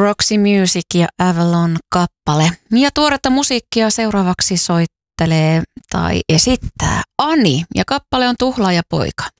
Roxy Music ja Avalon kappale. Ja tuoretta musiikkia seuraavaksi soittelee tai esittää Ani ja kappale on Tuhlaajapoika.